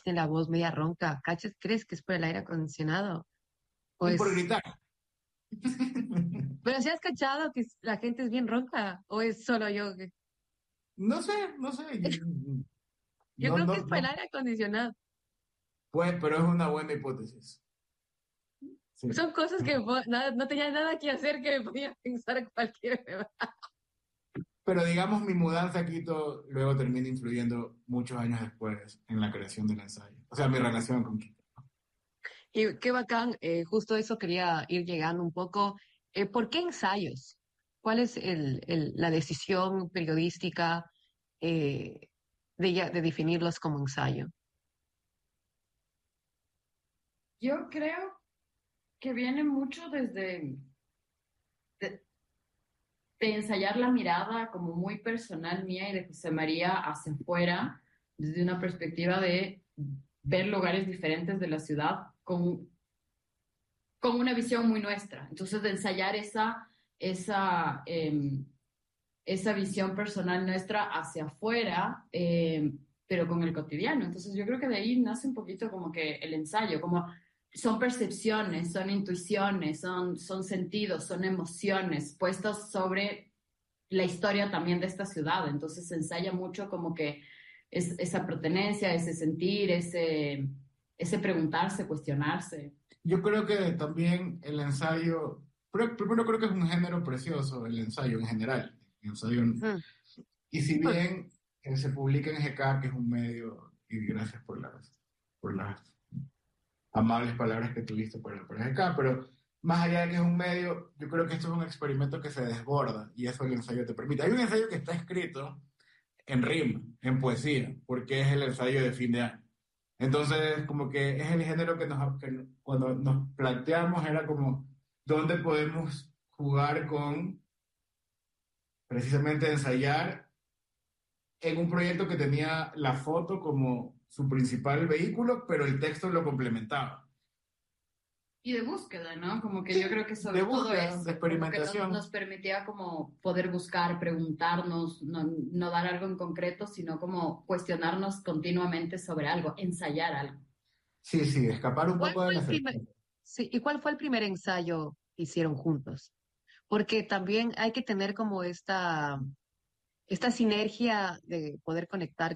tiene la voz media ronca, ¿cachas? ¿Crees que es por el aire acondicionado? Y por Pues, gritar. pero si has cachado que la gente es bien ronca, o es solo yo. No sé, no sé. Yo No, creo que no, es por el no. aire acondicionado. Pues, pero es una buena hipótesis. Sí. Son cosas que no tenía nada que hacer que me podía pensar cualquier. Pero digamos, mi mudanza a Quito luego termina influyendo muchos años después en la creación del ensayo. O sea, mi relación con Quito. Y qué bacán, justo eso quería ir llegando un poco. ¿Por qué ensayos? ¿Cuál es la decisión periodística eh, de definirlos como ensayo? Yo creo que viene mucho desde de, de ensayar la mirada como muy personal mía y de José María hacia afuera, desde una perspectiva de ver lugares diferentes de la ciudad con una visión muy nuestra. Entonces, de ensayar esa, esa visión personal nuestra hacia afuera, pero con el cotidiano. Entonces yo creo que de ahí nace un poquito como que el ensayo, como son percepciones, son intuiciones, son sentidos, son emociones puestos sobre la historia también de esta ciudad. Entonces se ensaya mucho como que es esa pertenencia, ese sentir, ese preguntarse, cuestionarse. Yo creo que también el ensayo, primero creo que es un género precioso, el ensayo en general. El ensayo, Mm. y si bien se publica en GK, que es un medio, y gracias por las amables palabras que tuviste para GK, pero más allá de que es un medio, yo creo que esto es un experimento que se desborda y eso el ensayo te permite. Hay un ensayo que está escrito en rima, en poesía, porque es el ensayo de fin de año. Entonces, como que es el género que cuando nos planteamos era como, ¿dónde podemos jugar con precisamente ensayar en un proyecto que tenía la foto como su principal vehículo, pero el texto lo complementaba? Y de búsqueda, ¿no? Como que yo Sí, creo que de sobre todo búsqueda, de eso, como que experimentación. nos permitía como poder buscar, preguntarnos, no dar algo en concreto, sino como cuestionarnos continuamente sobre algo, ensayar algo. Sí, sí, escapar un ¿Cuál poco de fue la el primer, certeza. sí, y cuál fue el primer ensayo que hicieron juntos? Porque también hay que tener como esta sinergia de poder conectar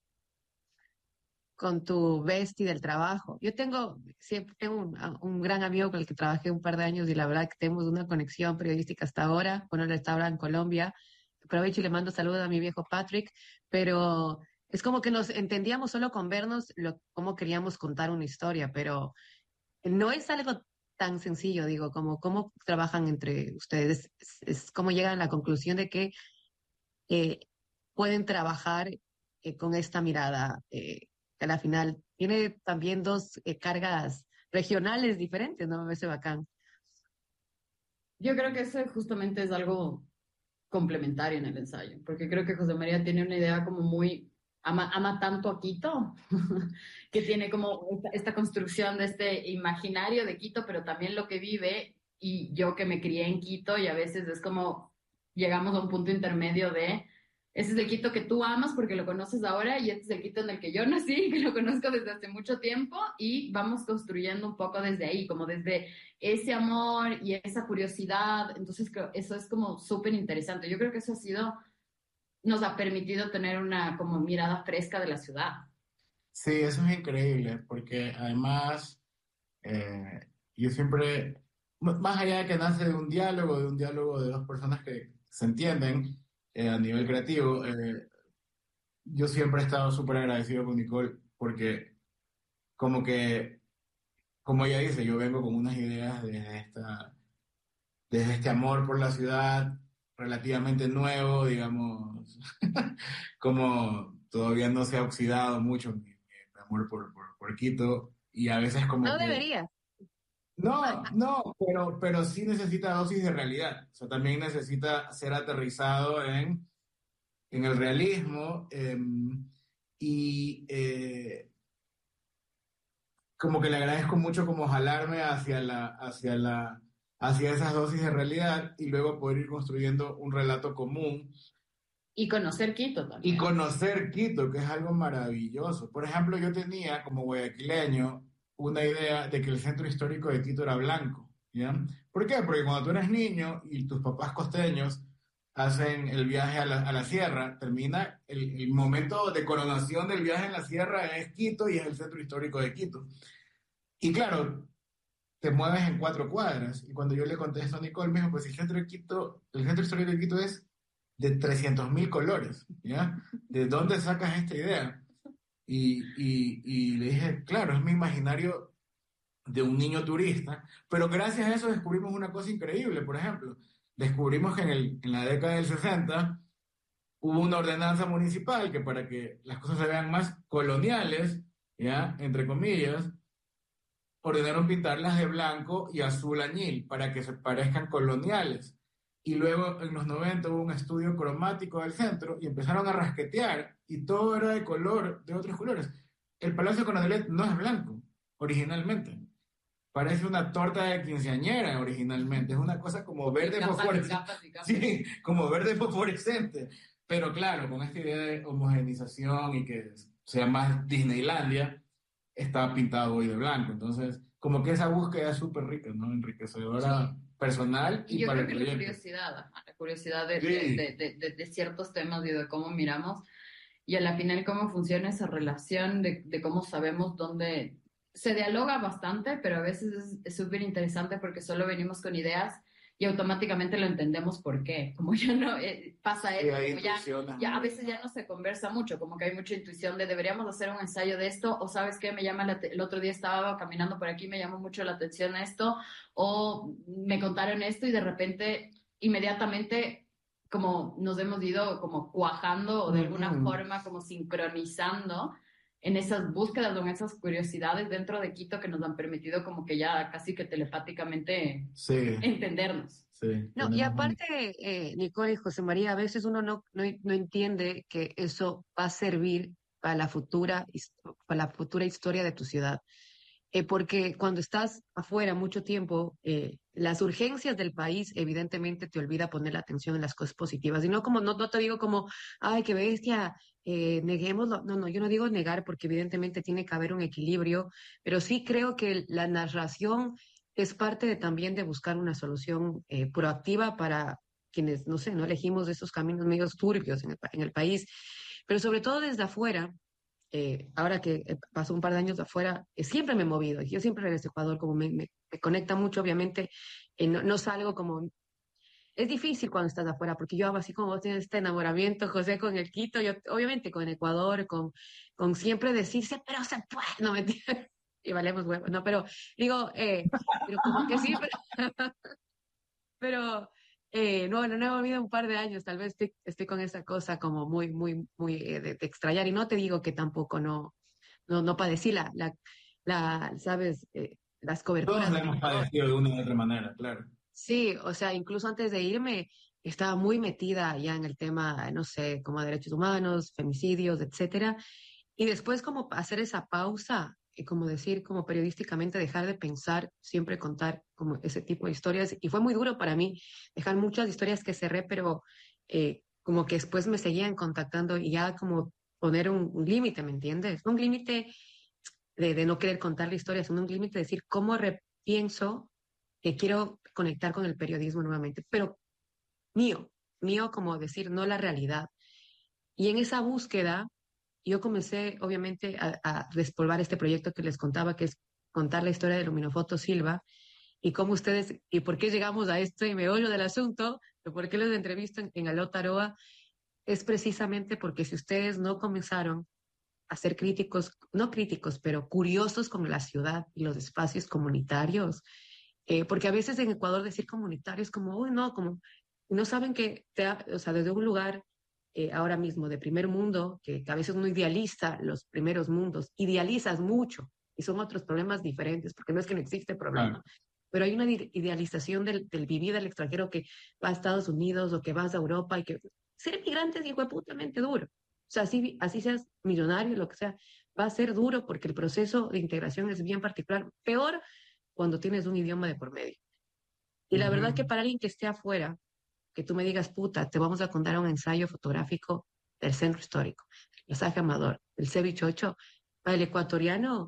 con tu bestie del trabajo. Yo siempre tengo un gran amigo con el que trabajé un par de años y la verdad que tenemos una conexión periodística hasta ahora. Bueno, él está ahora en Colombia. Aprovecho y le mando saludos a mi viejo Patrick, pero es como que nos entendíamos solo con vernos cómo queríamos contar una historia, pero no es algo tan sencillo, digo, como cómo trabajan entre ustedes. Es cómo llegan a la conclusión de que eh, pueden trabajar con esta mirada, que a la final tiene también dos cargas regionales diferentes, ¿no? Me parece bacán. Yo creo que eso justamente es algo complementario en el ensayo, porque creo que José María tiene una idea como muy, ama tanto a Quito, que tiene como esta construcción de este imaginario de Quito, pero también lo que vive, y yo que me crié en Quito, y a veces es como llegamos a un punto intermedio de, ese es el Quito que tú amas porque lo conoces ahora, y este es el Quito en el que yo nací, que lo conozco desde hace mucho tiempo, y vamos construyendo un poco desde ahí, como desde ese amor y esa curiosidad. Entonces, creo, eso es como súper interesante. Yo creo que eso ha sido, nos ha permitido tener una como mirada fresca de la ciudad. Sí, eso es increíble, porque además yo siempre, más allá de que nace de un diálogo de dos personas que se entienden a nivel creativo, yo siempre he estado súper agradecido con Nicole porque como que, como ella dice, yo vengo con unas ideas desde este amor por la ciudad relativamente nuevo, digamos, como todavía no se ha oxidado mucho mi amor por Quito y a veces como No que debería. no, no, pero sí necesita dosis de realidad. O sea, también necesita ser aterrizado en el realismo y como que le agradezco mucho como jalarme hacia esas dosis de realidad y luego poder ir construyendo un relato común Y conocer Quito y también. conocer Quito, que es algo maravilloso. Por ejemplo, yo tenía como guayaquileño una idea de que el centro histórico de Quito era blanco, ¿ya? ¿Por qué? Porque cuando tú eres niño y tus papás costeños hacen el viaje a la sierra, termina el momento de coronación del viaje en la sierra es Quito y es el centro histórico de Quito. Y claro, te mueves en 4 cuadras. Y cuando yo le contesto a Nicole, me dijo, pues el centro de Quito, el centro histórico de Quito es de 300.000 colores, ¿ya? ¿De dónde sacas esta idea? Y le dije, claro, es mi imaginario de un niño turista, pero gracias a eso descubrimos una cosa increíble, por ejemplo, descubrimos que en la década del 60 hubo una ordenanza municipal que para que las cosas se vean más coloniales, ¿ya? Entre comillas, ordenaron pintarlas de blanco y azul añil para que se parezcan coloniales. Y luego en los 90 hubo un estudio cromático del centro y empezaron a rasquetear y todo era de color, de otros colores. El Palacio Coronel no es blanco originalmente. Parece una torta de quinceañera originalmente. Es una cosa como verde fosforescente. Sí, como verde fosforescente. Pero claro, con esta idea de homogenización y que sea más Disneylandia, está pintado hoy de blanco. Entonces, como que esa búsqueda es súper rica, ¿no? Enriquecedora personal Y y yo para creo el que proyecto. la curiosidad de, Sí, de ciertos temas y de cómo miramos, y a la final cómo funciona esa relación de cómo sabemos dónde se dialoga bastante, pero a veces es súper interesante porque solo venimos con ideas y automáticamente lo entendemos por qué. Como ya no pasa sí, esto, hay como intuiciones ya a muy... veces ya no se conversa mucho, como que hay mucha intuición de deberíamos hacer un ensayo de esto, o sabes qué, me llama el otro día estaba caminando por aquí, me llamó mucho la atención esto, o me contaron esto y de repente, inmediatamente, como nos hemos ido como cuajando o de alguna Ujú. forma como sincronizando en esas búsquedas o en esas curiosidades dentro de Quito que nos han permitido como que ya casi que telepáticamente Sí, entendernos. sí, No, y tenemos un... aparte, Nicole y José María, a veces uno no entiende que eso va a servir para para la futura historia de tu ciudad. Porque cuando estás afuera mucho tiempo, las urgencias del país evidentemente te olvida poner la atención en las cosas positivas. Y no como, no te digo como, ay, qué bestia, neguémoslo. No, no, yo no digo negar porque evidentemente tiene que haber un equilibrio, pero sí creo que la narración es parte también de buscar una solución proactiva para quienes, no sé, no elegimos esos caminos medios turbios en el país, pero sobre todo desde afuera ahora que pasó un par de años de afuera, siempre me he movido. Yo siempre regreso a Ecuador, como me conecta mucho, obviamente. No salgo como. Es difícil cuando estás afuera, porque yo hago así como vos tienes este enamoramiento, José, con el Quito, yo obviamente con Ecuador, con siempre decirse, pero se puede, no me y valemos huevos, no, pero digo, pero como que sí, pero no he movido un par de años, tal vez estoy con esa cosa como muy de extrañar, y no te digo que tampoco no padecí ¿sabes? Las Todos coberturas la de hemos Ecuador. padecido de una u otra manera, claro. Sí, o sea, incluso antes de irme estaba muy metida ya en el tema, no sé, como derechos humanos, femicidios, etcétera. Y después como hacer esa pausa y como decir, como periodísticamente dejar de pensar, siempre contar como ese tipo de historias. Y fue muy duro para mí dejar muchas historias que cerré, pero como que después me seguían contactando y ya como poner un límite, ¿me entiendes? No un límite de no querer contar la historia, sino un límite de decir cómo repienso que quiero conectar con el periodismo nuevamente, pero mío, mío como decir, no la realidad. Y en esa búsqueda, yo comencé obviamente a despolvar este proyecto que les contaba, que es contar la historia de Luminofoto Silva y cómo ustedes, y por qué llegamos a esto y me meollo del asunto, de por qué les entrevisto en Aló Taroa, es precisamente porque si ustedes no comenzaron a ser críticos, no críticos, pero curiosos con la ciudad y los espacios comunitarios, porque a veces en Ecuador decir comunitario es como, uy, no, como, no saben que, o sea, desde un lugar ahora mismo de primer mundo, que a veces uno idealiza los primeros mundos, idealizas mucho, y son otros problemas diferentes, porque no es que no existe Claro. problema, pero hay una idealización del vivir al extranjero que va a Estados Unidos o que vas a Europa y que ser migrante es hijueputamente duro. O sea, así seas millonario, lo que sea, va a ser duro porque el proceso de integración es bien particular. Peor cuando tienes un idioma de por medio. Y la verdad que Ujú. para alguien que esté afuera, que tú me digas, puta, te vamos a contar un ensayo fotográfico del centro histórico, el pasaje Amador, el Ceviche 8, para el ecuatoriano